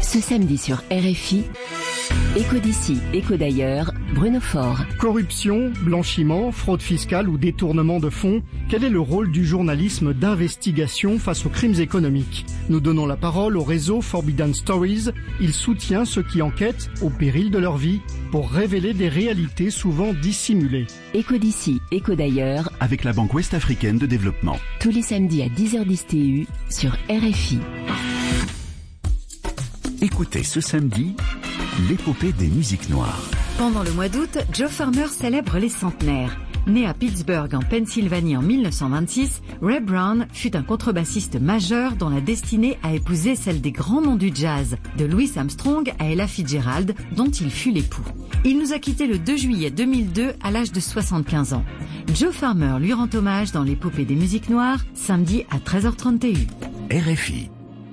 Ce samedi sur RFI, Écho d'ici, écho d'ailleurs, Bruno Faure. Corruption, blanchiment, fraude fiscale ou détournement de fonds, quel est le rôle du journalisme d'investigation face aux crimes économiques? Nous donnons la parole au réseau Forbidden Stories. Il soutient ceux qui enquêtent au péril de leur vie pour révéler des réalités souvent dissimulées. Écho d'ici, écho d'ailleurs, avec la Banque Ouest-Africaine de Développement. Tous les samedis à 10h10 TU sur RFI. Écoutez ce samedi l'épopée des musiques noires. Pendant le mois d'août, Joe Farmer célèbre les centenaires. Né à Pittsburgh en Pennsylvanie en 1926, Ray Brown fut un contrebassiste majeur dont la destinée a épousé celle des grands noms du jazz, de Louis Armstrong à Ella Fitzgerald, dont il fut l'époux. Il nous a quittés le 2 juillet 2002 à l'âge de 75 ans. Joe Farmer lui rend hommage dans l'épopée des musiques noires, samedi à 13h30 TU. RFI.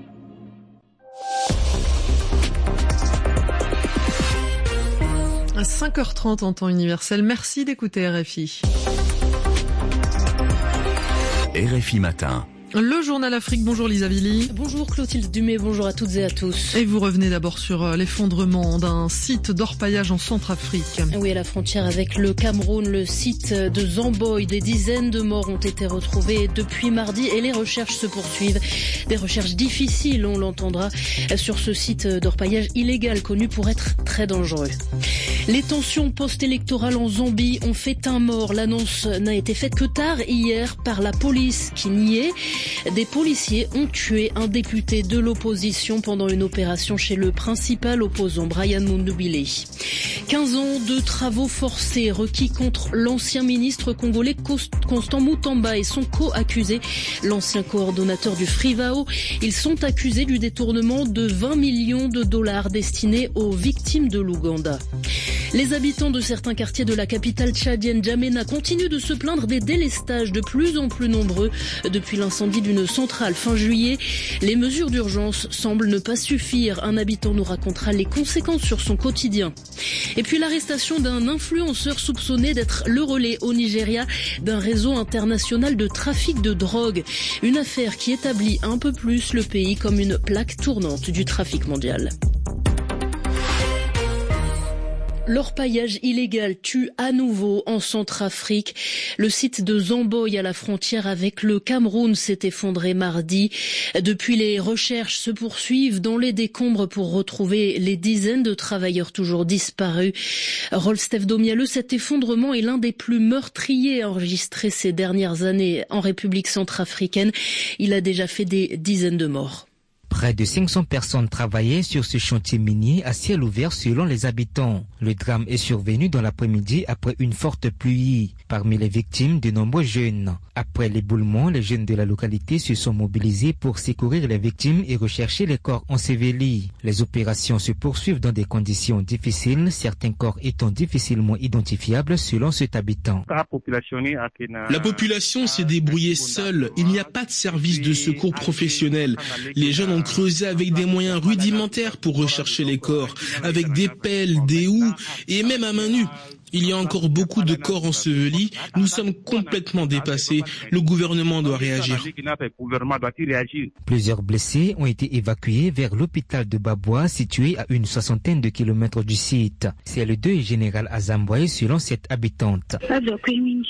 À 5h30 en temps universel. Merci d'écouter RFI. RFI Matin. Le journal Afrique, bonjour Lisa Billy. Bonjour Clotilde Dumais, bonjour à toutes et à tous. Et vous revenez d'abord sur l'effondrement d'un site d'orpaillage en Centrafrique. Oui, à la frontière avec le Cameroun, le site de Zamboy, des dizaines de morts ont été retrouvés depuis mardi et les recherches se poursuivent. Des recherches difficiles, on l'entendra, sur ce site d'orpaillage illégal connu pour être très dangereux. Les tensions post-électorales en Zambie ont fait un mort. L'annonce n'a été faite que tard hier par la police qui niait. Des policiers ont tué un député de l'opposition pendant une opération chez le principal opposant, Brian Mundubile. 15 ans de travaux forcés requis contre l'ancien ministre congolais Constant Mutamba et son co-accusé, l'ancien coordonnateur du Frivao. Ils sont accusés du détournement de 20 millions de dollars destinés aux victimes de l'Ouganda. Les habitants de certains quartiers de la capitale tchadienne N'Djamena continuent de se plaindre des délestages de plus en plus nombreux depuis l'incendie d'une centrale fin juillet. Les mesures d'urgence semblent ne pas suffire. Un habitant nous racontera les conséquences sur son quotidien. Et puis l'arrestation d'un influenceur soupçonné d'être le relais au Nigeria d'un réseau international de trafic de drogue. Une affaire qui établit un peu plus le pays comme une plaque tournante du trafic mondial. L'orpaillage illégal tue à nouveau en Centrafrique. Le site de Zamboy à la frontière avec le Cameroun s'est effondré mardi. Depuis, les recherches se poursuivent dans les décombres pour retrouver les dizaines de travailleurs toujours disparus. Rolstef Domialeux, cet effondrement est l'un des plus meurtriers enregistrés ces dernières années en République centrafricaine. Il a déjà fait des dizaines de morts. Près de 500 personnes travaillaient sur ce chantier minier à ciel ouvert selon les habitants. Le drame est survenu dans l'après-midi après une forte pluie. Parmi les victimes, de nombreux jeunes. Après l'éboulement, les jeunes de la localité se sont mobilisés pour secourir les victimes et rechercher les corps ensevelis. Les opérations se poursuivent dans des conditions difficiles, certains corps étant difficilement identifiables selon cet habitant. La population s'est débrouillée seule. Il n'y a pas de service de secours professionnel. Les jeunes ont creusé avec des moyens rudimentaires pour rechercher les corps, avec des pelles, des houes et même à main nue. Il y a encore beaucoup de corps ensevelis. Nous sommes complètement dépassés. Le gouvernement doit réagir. Plusieurs blessés ont été évacués vers l'hôpital de Baboua, situé à une 60aine de kilomètres du site. C'est le deuil général à Zamboy selon cette habitante.